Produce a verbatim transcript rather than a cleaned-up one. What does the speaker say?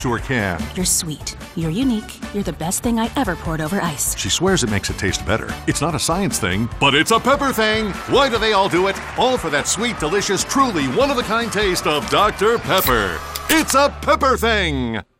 or can. You're sweet. You're unique. You're the best thing I ever poured over ice. She swears it makes it taste better. It's not a science thing, but it's a pepper thing. Why do they all do it? All for that sweet, delicious, truly one-of-a-kind taste of Doctor Pepper. It's a pepper thing.